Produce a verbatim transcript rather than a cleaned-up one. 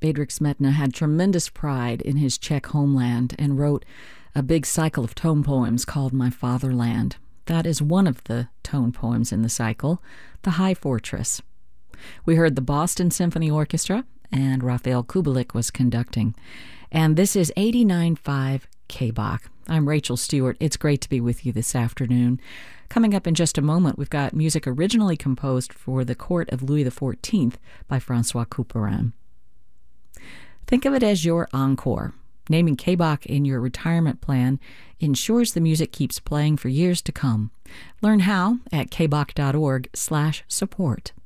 Friedrich Smetana had tremendous pride in his Czech homeland and wrote a big cycle of tone poems called My Fatherland. That is one of the tone poems in the cycle, The High Fortress. We heard the Boston Symphony Orchestra, and Rafael Kubelik was conducting. And this is eighty-nine point five K B O C. I'm Rachel Stewart. It's great to be with you this afternoon. Coming up in just a moment, we've got music originally composed for the court of Louis the fourteenth by Francois Couperin. Think of it as your encore. Naming K B O C in your retirement plan ensures the music keeps playing for years to come. Learn how at kboc.org slash support.